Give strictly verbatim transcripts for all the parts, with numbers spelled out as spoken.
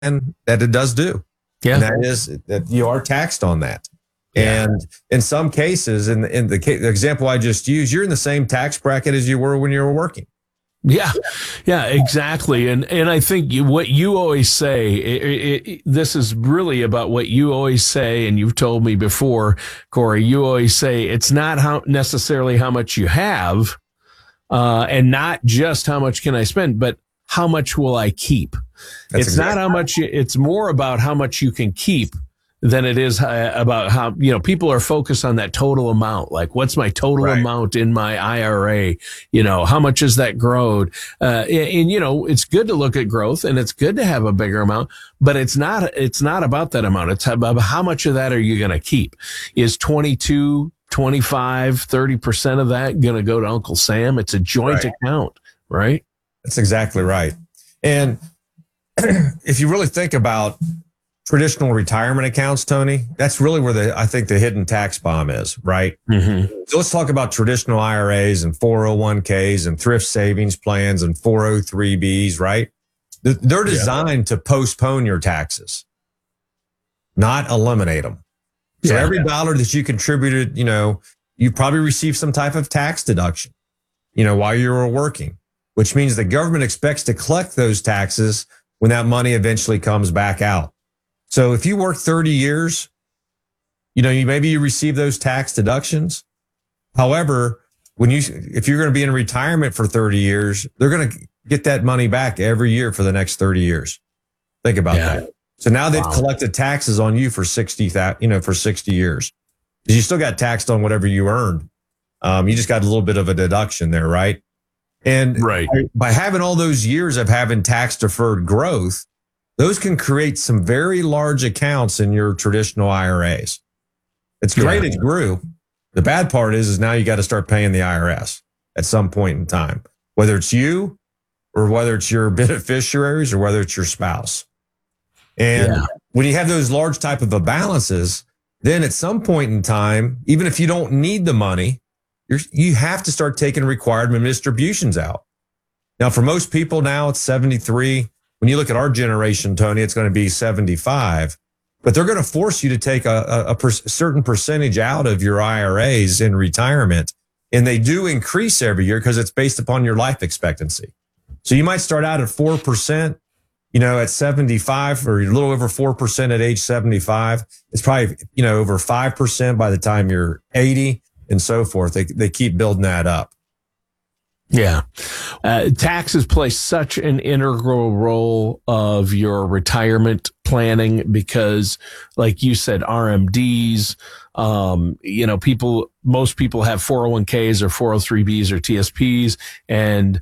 that it does do. Yeah. And that is that you are taxed on that. Yeah. And in some cases, in, in the, the example I just used, you're in the same tax bracket as you were when you were working. Yeah, yeah, exactly. And and I think you, what you always say, it, it, it, this is really about what you always say, and you've told me before, Corey, you always say it's not how necessarily how much you have, uh, and not just how much can I spend, but how much will I keep? That's it's exactly. not how much, you, it's more about how much you can keep than it is about how, you know, people are focused on that total amount. Like, what's my total right. amount in my I R A? You know, how much is that grown? Uh, and, and, you know, it's good to look at growth and it's good to have a bigger amount, but it's not, it's not about that amount. It's about how much of that are you going to keep? Is twenty-two, twenty-five, thirty percent of that going to go to Uncle Sam? It's a joint right. account, right? That's exactly right. And if you really think about traditional retirement accounts, Tony, that's really where the I think the hidden tax bomb is, right? Mm-hmm. So let's talk about traditional I R As and four oh one Ks and thrift savings plans and four oh three Bs, right? They're designed yeah. to postpone your taxes, not eliminate them. So yeah. every dollar that you contributed, you know, you probably received some type of tax deduction, you know, while you were working, which means the government expects to collect those taxes when that money eventually comes back out. So if you work thirty years, you know, you maybe you receive those tax deductions. However, when you, if you're going to be in retirement for thirty years, they're going to get that money back every year for the next thirty years. Think about yeah. that. So now they've wow. collected taxes on you for sixty, you know, for sixty years. You still got taxed on whatever you earned. Um, you just got a little bit of a deduction there, right? And right. by having all those years of having tax deferred growth, those can create some very large accounts in your traditional I R As. It's great yeah. it grew. The bad part is, is now you got to start paying the I R S at some point in time, whether it's you or whether it's your beneficiaries or whether it's your spouse. And yeah. when you have those large type of balances, then at some point in time, even if you don't need the money, you're, you have to start taking required minimum distributions out. Now, for most people now, it's seventy-three. When you look at our generation, Tony, it's going to be seventy-five, but they're going to force you to take a, a, a per, certain percentage out of your I R As in retirement. And they do increase every year because it's based upon your life expectancy. So you might start out at four percent, you know, at seventy-five, or a little over four percent at age seventy-five. It's probably, you know, over five percent by the time you're eighty and so forth. They, they keep building that up. Yeah. Uh, taxes play such an integral role of your retirement planning because, like you said, R M Ds, um, you know, people, most people have four oh one Ks or four oh three Bs or T S Ps, and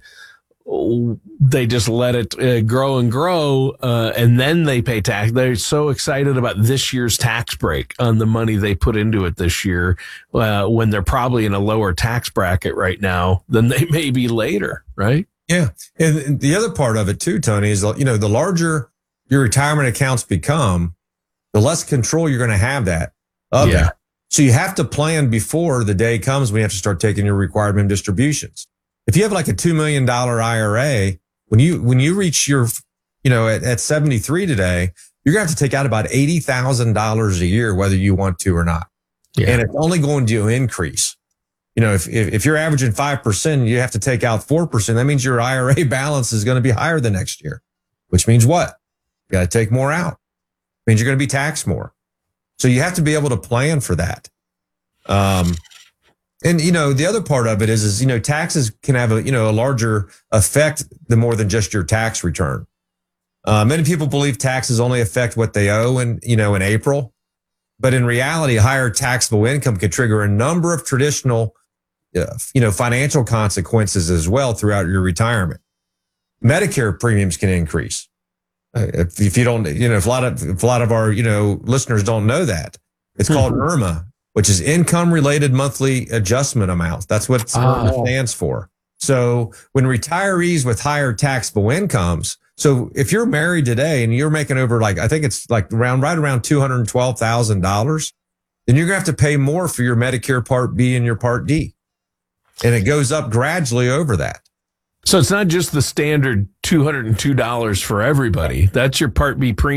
they just let it uh, grow and grow, uh, and then they pay tax. They're so excited about this year's tax break on the money they put into it this year, uh, when they're probably in a lower tax bracket right now than they may be later, right? Yeah. And the other part of it too, Tony, is, you know, the larger your retirement accounts become, the less control you're going to have that of yeah. that. So you have to plan before the day comes when you have to start taking your required minimum distributions. If you have like a two million dollars I R A, when you, when you reach your, you know, at, at seventy-three today, you're going to have to take out about eighty thousand dollars a year, whether you want to or not. Yeah. And it's only going to increase. You know, if, if, if you're averaging five percent, you have to take out four percent. That means your I R A balance is going to be higher the next year, which means what? You got to take more out. It means you're going to be taxed more. So you have to be able to plan for that. Um, And, you know, the other part of it is, is, you know, taxes can have a, you know, a larger effect than more than just your tax return. Uh, many people believe taxes only affect what they owe in, you know, in April. But in reality, higher taxable income can trigger a number of traditional, uh, you know, financial consequences as well throughout your retirement. Medicare premiums can increase. Uh, if, if you don't, you know, if a lot of, if a lot of our, you know, listeners don't know that, it's called IRMAA, which is income related monthly adjustment amounts. That's what it oh. stands for. So when retirees with higher taxable incomes, so if you're married today and you're making over like, I think it's like around, right around two hundred twelve thousand dollars, then you're going to have to pay more for your Medicare Part B and your Part D. And it goes up gradually over that. So it's not just the standard two hundred two dollars for everybody. That's your Part B premium.